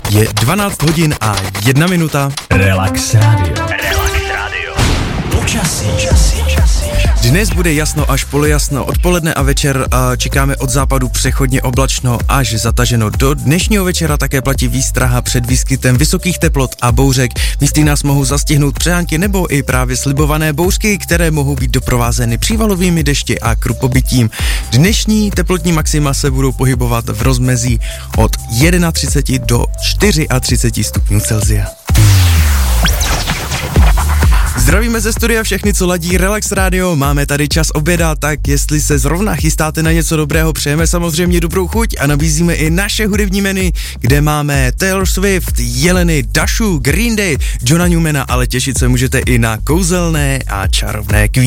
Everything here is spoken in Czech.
Je 12 hodin a 1 minuta. Relax Radio. Počasí. Dnes bude jasno až polojasno, odpoledne a večer čekáme od západu přechodně oblačno až zataženo. Do dnešního večera také platí výstraha před výskytem vysokých teplot a bouřek. Místy nás mohou zastihnout přehánky nebo i právě slibované bouřky, které mohou být doprovázeny přívalovými dešti a krupobytím. Dnešní teplotní maxima se budou pohybovat v rozmezí od 31 do 34 stupňů Celsia. Zdravíme ze studia všechny, co ladí Relax Radio, máme tady čas oběda, tak jestli se zrovna chystáte na něco dobrého, přejeme samozřejmě dobrou chuť a nabízíme i naše hudební menu, kde máme Taylor Swift, Jeleny, Dashu, Green Day, Johna Newmana, ale těšit se můžete i na kouzelné a čarovné Queen.